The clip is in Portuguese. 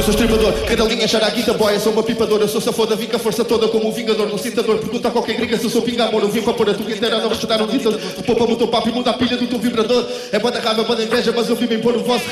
sou estripador. Cada linha cheira a guita boy, eu sou uma pipadora. Eu sou safoda, vim com a força toda como um vingador no citador. Pergunta a qualquer gringa se eu sou pinga-amor. Eu vim para pôr a tua inteira a não respeitar um ditador. Poupa-me o teu papo e muda a pilha do teu vibrador. É banda raiva, banda inveja, mas eu vim me impor o vosso